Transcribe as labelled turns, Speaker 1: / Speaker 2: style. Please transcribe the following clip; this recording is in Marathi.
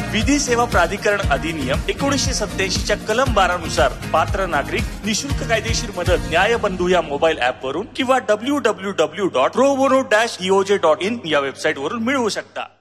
Speaker 1: विधी सेवा प्राधिकरण अधिनियम 1987च्या कलम 12 नुसार पात्र नागरिक निशुल्क कायदेशीर मदत न्यायबंधू या मोबाईल ऍप वरून किंवा www.probono-eoj.in या वेबसाईट वरून मिळवू शकता.